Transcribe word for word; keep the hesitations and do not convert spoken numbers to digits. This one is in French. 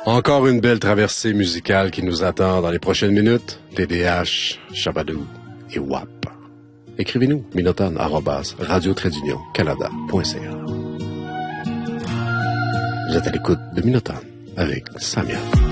Encore une belle traversée musicale qui nous attend dans les prochaines minutes. T D H, Shabadoo et W A P. Écrivez-nous, minoton arobase radio trait d'union canada point c a. Vous êtes à l'écoute de Minoton avec Samia.